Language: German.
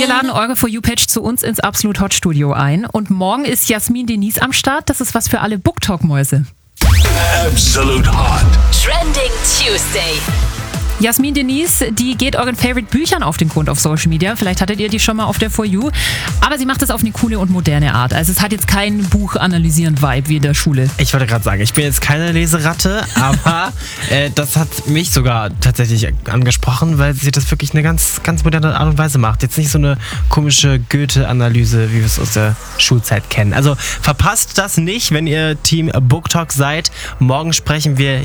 Wir laden eure For You-Page zu uns ins Absolut Hot Studio ein. Und morgen ist Jasmin Denise am Start. Das ist was für alle BookTalk-Mäuse. Absolute Hot. Trending Tuesday. Jasmin Denise, die geht euren Favorite Büchern auf den Grund auf Social Media. Vielleicht hattet ihr die schon mal auf der For You. Aber sie macht das auf eine coole und moderne Art. Also es hat jetzt keinen Buch-analysierend-Vibe wie in der Schule. Ich wollte gerade sagen, ich bin jetzt keine Leseratte, aber das hat mich sogar tatsächlich angesprochen, weil sie das wirklich eine ganz, ganz moderne Art und Weise macht. Jetzt nicht so eine komische Goethe-Analyse, wie wir es aus der Schulzeit kennen. Also verpasst das nicht, wenn ihr Team BookTalk seid. Morgen sprechen wir